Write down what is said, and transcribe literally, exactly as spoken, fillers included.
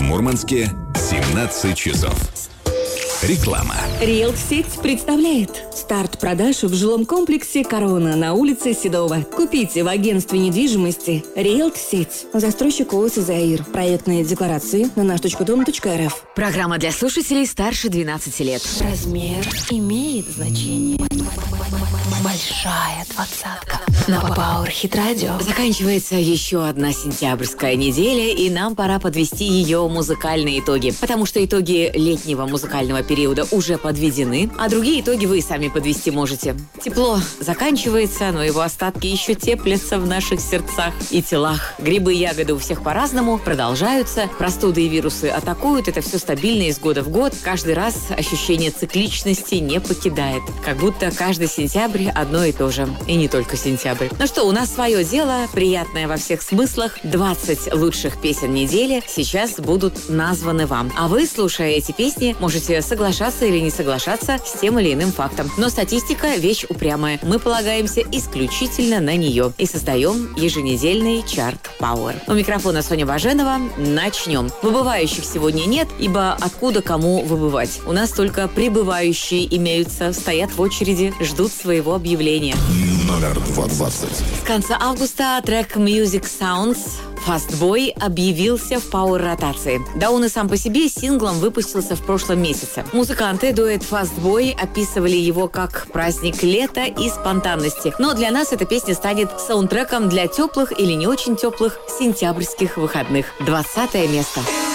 Мурманске семнадцать часов. Реклама. Риэлт-сеть представляет старт продаж в жилом комплексе «Корона» на улице Седова. Купите в агентстве недвижимости Риэлт-сеть. Застройщик ООО «Заир». Проектные декларации на наш точка дом точка эр эф. Программа для слушателей старше двенадцати лет. Размер имеет значение. Большая двадцатка на Power Hit Radio. Заканчивается еще одна сентябрьская неделя, и нам пора подвести ее музыкальные итоги. Потому что итоги летнего музыкального периода уже подведены, а другие итоги вы сами подвести можете. Тепло заканчивается, но его остатки еще теплятся в наших сердцах и телах. Грибы и ягоды у всех по-разному продолжаются. Простуды и вирусы атакуют. Это все стабильно из года в год. Каждый раз ощущение цикличности не покидает. Как будто каждый сентябрь одно и то же. И не только сентябрь. Ну что, у нас свое дело, приятное во всех смыслах. двадцать лучших песен недели сейчас будут названы вам. А вы, слушая эти песни, можете соглашаться или не соглашаться с тем или иным фактом. Но статистика – вещь упрямая. Мы полагаемся исключительно на нее и создаем еженедельный чарт Power. У микрофона Соня Баженова. Начнем. Выбывающих сегодня нет, ибо откуда кому выбывать? У нас только прибывающие имеются, стоят в очереди, ждут своего объявления. Номер двадцать. С конца августа трек Music Sounds Fastboy объявился в пауэр-ротации. Да он и сам по себе синглом выпустился в прошлом месяце. Музыканты, дуэт Fastboy, описывали его как праздник лета и спонтанности. Но для нас эта песня станет саундтреком для теплых или не очень теплых сентябрьских выходных. двадцатое место.